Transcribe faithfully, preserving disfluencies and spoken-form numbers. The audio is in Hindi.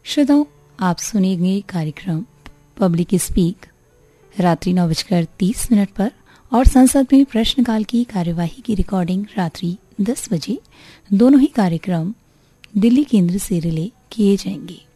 श्रोताओं, आप सुनेंगे कार्यक्रम पब्लिक स्पीक रात्रि नौ बजकर तीस मिनट पर और संसद में प्रश्नकाल की कार्यवाही की रिकॉर्डिंग रात्रि दस बजे। दोनों ही कार्यक्रम दिल्ली केंद्र से रिले किए जाएंगे।